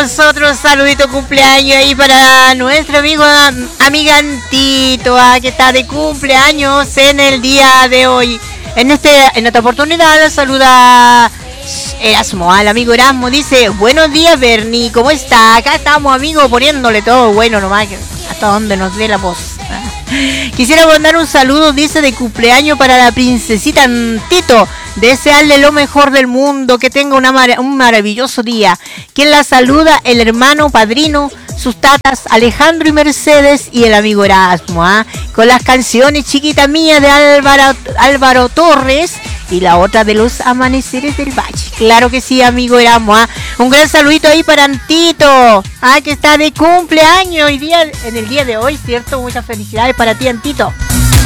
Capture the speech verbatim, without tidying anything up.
nosotros. Saludito cumpleaños ahí para nuestro amigo, amiga Antito, ah, que está de cumpleaños en el día de hoy. En este, en esta oportunidad saluda Erasmo, al amigo Erasmo. Dice, buenos días Bernie, ¿cómo está? Acá estamos, amigo, poniéndole todo bueno nomás, hasta donde nos dé la voz. Quisiera mandar un saludo, dice, de cumpleaños para la princesita Antito. Desearle lo mejor del mundo, que tenga una mar- un maravilloso día. Quien la saluda, el hermano padrino, sus tatas Alejandro y Mercedes y el amigo Erasmo, ¿ah? Con las canciones Chiquita Mía de Álvaro, Álvaro Torres y la otra de Los Amaneceres del Valle. Claro que sí, amigo Erasmo, ¿ah? Un gran saludito ahí para Antito, ¿ah? Que está de cumpleaños hoy día, en el día de hoy, ¿cierto? Muchas felicidades para ti, Antito.